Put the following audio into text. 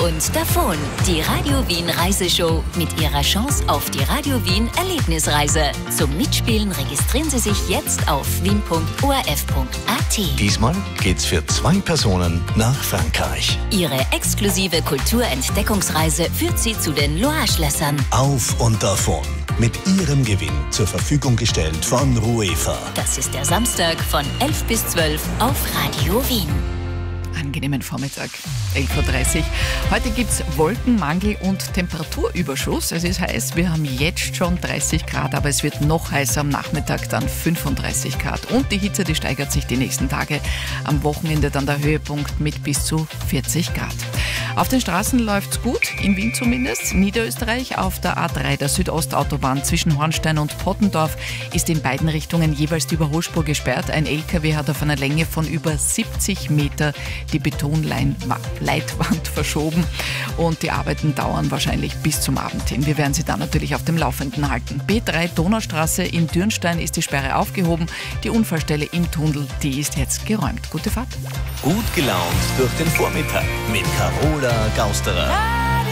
und davon. Die Radio Wien Reiseshow mit ihrer Chance auf die Radio Wien Erlebnisreise. Zum Mitspielen registrieren Sie sich jetzt auf wien.orf.at. Diesmal geht's für 2 Personen nach Frankreich. Ihre exklusive Kulturentdeckungsreise führt Sie zu den Loire-Schlössern. Auf und davon. Mit Ihrem Gewinn zur Verfügung gestellt von Ruefa. Das ist der Samstag von 11 bis 12 auf Radio Wien. Angenehmen Vormittag, 11.30 Uhr. Heute gibt es Wolkenmangel und Temperaturüberschuss. Es ist heiß, wir haben jetzt schon 30 Grad, aber es wird noch heißer am Nachmittag, dann 35 Grad. Und die Hitze, die steigert sich die nächsten Tage. Am Wochenende dann der Höhepunkt mit bis zu 40 Grad. Auf den Straßen läuft's gut, in Wien zumindest. Niederösterreich auf der A3, der Südostautobahn zwischen Hornstein und Pottendorf, ist in beiden Richtungen jeweils die Überholspur gesperrt. Ein LKW hat auf einer Länge von über 70 Meter die Betonleitwand verschoben und die Arbeiten dauern wahrscheinlich bis zum Abend hin. Wir werden Sie dann natürlich auf dem Laufenden halten. B3 Donaustraße in Dürnstein ist die Sperre aufgehoben. Die Unfallstelle im Tunnel, die ist jetzt geräumt. Gute Fahrt. Gut gelaunt durch den Vormittag mit Carola Gausterer.